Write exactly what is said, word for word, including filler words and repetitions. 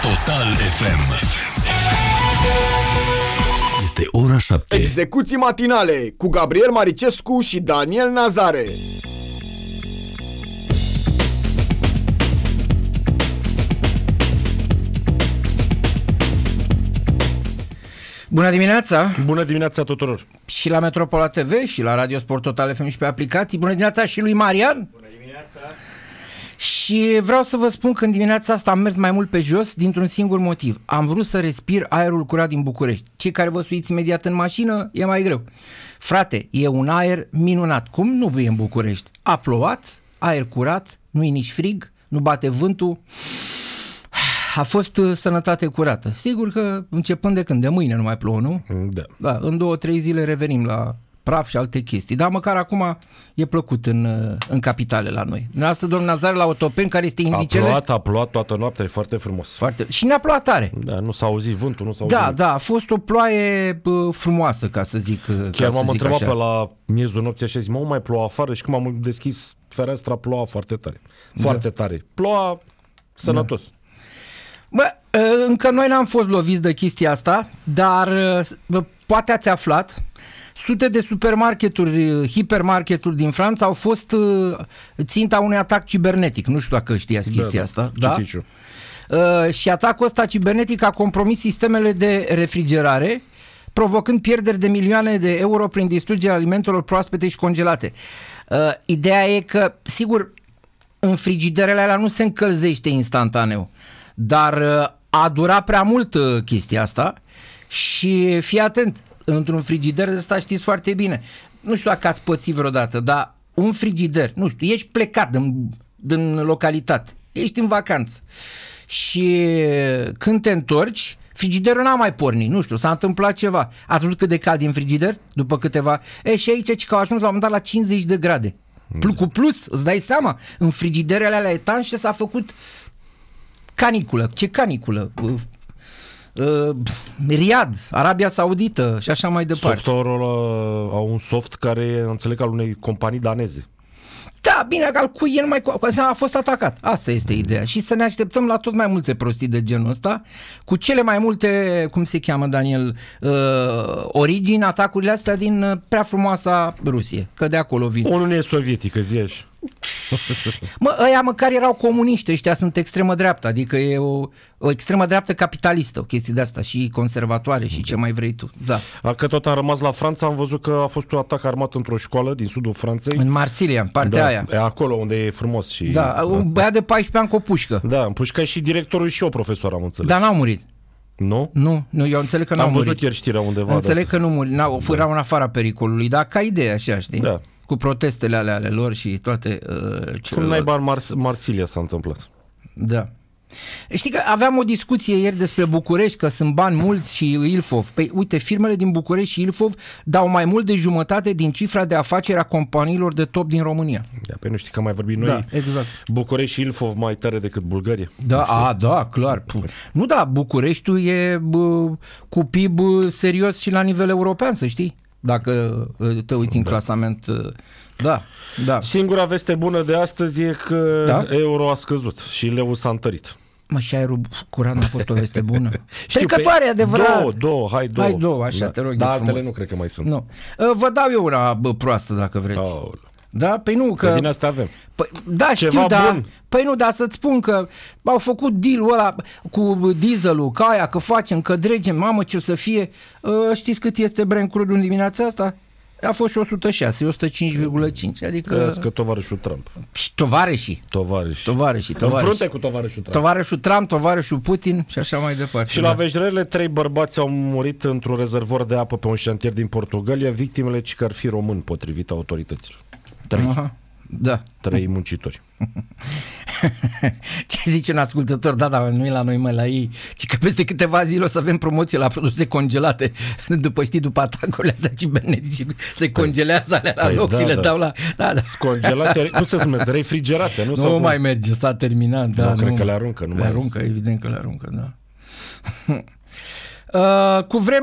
Total F M. Este ora șapte. Execuții matinale cu Gabriel Maricescu și Daniel Nazare. Bună dimineața! Bună dimineața tuturor! Și la Metropola T V și la Radio Sport Total F M și pe aplicații. Bună dimineața și lui Marian! Bună dimineața! Și vreau să vă spun că în dimineața asta am mers mai mult pe jos dintr-un singur motiv. Am vrut să respir aerul curat din București. Cei care vă suiți imediat în mașină, e mai greu. Frate, e un aer minunat. Cum nu e în București? A plouat, aer curat, nu e nici frig, nu bate vântul. A fost sănătate curată. Sigur că începând de când? De mâine nu mai plouă, nu? Da. Da, în două, trei zile revenim la praf și alte chestii. Dar măcar acum e plăcut în, în capitale la noi. Dumneavoastră, domnul Nazar, la Otopeni, care este indicele... A plouat, a plouat toată noaptea, e foarte frumos. Foarte... Și ne-a plouat tare. Da, nu s-a auzit vântul, nu s-a auzit. Da, nimic. da, a fost o ploaie bă, frumoasă, ca să zic. Chiar ca m-am să zic întrebat așa. pe la miezul nopții așa, zic, mă, mai ploua afară și când m-am deschis fereastra, ploua foarte tare. Foarte da. tare. Ploua sănătos. Da. Bă, încă noi n-am fost loviți de chestia asta, dar bă, poate ați aflat, sute de supermarketuri, hipermarketuri din Franța au fost ținta unui atac cibernetic. Nu știu dacă știați chestia da, asta. Da? Uh, și atacul ăsta cibernetic a compromis sistemele de refrigerare, provocând pierderi de milioane de euro prin distrugerea alimentelor proaspete și congelate. Uh, ideea e că, sigur, în frigiderele alea nu se încălzește instantaneu, dar a durat prea mult chestia asta și fii atent, într-un frigider de ăsta știți foarte bine, nu știu dacă ați pățit vreodată, dar un frigider, nu știu, ești plecat din, din localitate, ești în vacanță și când te întorci, frigiderul n-a mai pornit, nu știu, s-a întâmplat ceva. Ați văzut cât de cald e în frigider? După câteva... E, și aici că au ajuns la un moment dat la cincizeci de grade. Cu plus, îți dai seama, în frigiderele alea etanșe s-a făcut caniculă. Ce caniculă? Uh, uh, Riad, Arabia Saudită și așa mai departe. Software-ul ăla, au un soft care, înțeleg, al unei companii daneze. Da, bine, al cui el mai a fost atacat. Asta este ideea. Și să ne așteptăm la tot mai multe prostii de genul ăsta, cu cele mai multe, cum se cheamă, Daniel, uh, origini, atacurile astea din prea frumoasa Rusie, că de acolo vin. O Uniune Sovietică, zi așa. Mă, ăia măcar erau comuniști, ăștia sunt extremă dreaptă, adică e o, o extremă dreaptă capitalistă, o chestie de asta, și conservatoare și ce mai vrei tu. Da. Că tot am rămas la Franța, am văzut că a fost un atac armat într-o școală din sudul Franței. În Marsilia, în partea da, aia. E acolo unde e frumos. Și, da, da, un băiat de paisprezece ani cu o pușcă. Da, împușcat și directorul și eu profesor, am înțeles. Dar n-au murit. Nu? Nu, nu, eu înțeleg că n-au am murit. Am văzut ieri știrea undeva. Înțeleg că nu muri, n-au, erau în afara pericolului, dar ca idee așa, știi? Da. Cu protestele alea ale lor și toate... Uh, Cum naiba în Mars- Marsilia s-a întâmplat. Da. Știi că aveam o discuție ieri despre București, că sunt bani mulți și Ilfov. Păi uite, firmele din București și Ilfov dau mai mult de jumătate din cifra de afaceri a companiilor de top din România. Da, pe nu știi că mai vorbim noi. Da, exact. București și Ilfov mai tare decât Bulgaria. Da, a, da, clar. Nu, da, Bucureștiul e bă, cu P I B serios și la nivel european, să știi. Dacă te uiți în da. clasament, da, da. Singura veste bună de astăzi e că da? euro a scăzut și leu s-a întărit. Mă, și aerul curat n-a fost o veste bună. Trecătoare, adevărat. Două, două, hai două. Hai două, așa, da. te rog. Dar altele nu cred că mai sunt. Nu. Vă dau eu una bă, proastă, dacă vreți. Aoleu. Da? Păi nu, că... Că din asta avem. Păi, da, ceva știu, da. bun. Păi nu, dar să-ți spun că au făcut deal-ul ăla cu dieselul, ca aia, că facem, că dregem, mamă, ce o să fie. Uh, știți cât este Brent crude în dimineața asta? A fost și o sută șase, o sută cinci virgulă cinci, adică... Că tovarășul Trump. Și tovarășii. Tovarăși. Tovarășii, tovarăși. În frunte cu tovarășul Trump. Tovarășul Trump, tovarășul Putin și așa mai departe. Și da. La Vejrele, trei bărbați au murit într-un rezervor de apă pe un șantier din Portugalia, victimele ci că ar fi români, potrivit autorităților. Trei. Aha. Da. Trei muncitori. Ce zice un ascultător? Da, dar nu e la noi, mă, la ei. Ci că peste câteva zile o să avem promoție la produse congelate. După, știi, după atacurile astea cibernetice, se congelează alea la păi, loc da, și le da. dau la... Da, da. Congelate, cum se numesc? Refrigerate, nu? Nu sau mai cum? Merge, s-a terminat. Da, nu, nu, cred că le aruncă. Nu le mai aruncă, evident că le aruncă, da. uh, cu vreme